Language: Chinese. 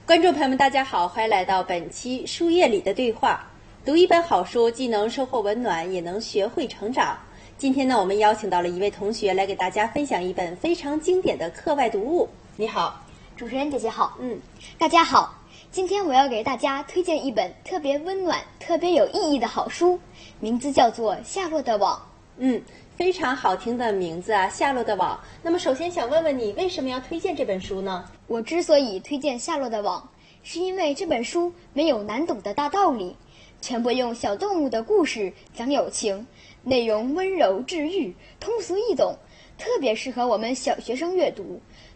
观众朋友们，大家好，欢迎来到本期书页里的对话。读一本好书，既能收获温暖，也能学会成长。今天呢，我们邀请到了一位同学来给大家分享一本非常经典的课外读物。你好， 主持人姐姐好。大家好。今天我要给大家推荐一本特别温暖、特别有意义的好书，名字叫做《夏洛的网》。 非常好听的名字啊，《夏洛的网》。那么首先想问问你，为什么要推荐这本书呢？ 我之所以推荐《夏洛的网》，是因为这本书没有难懂的大道理，全部用小动物的故事讲友情，内容温柔治愈，通俗易懂，特别适合我们小学生阅读。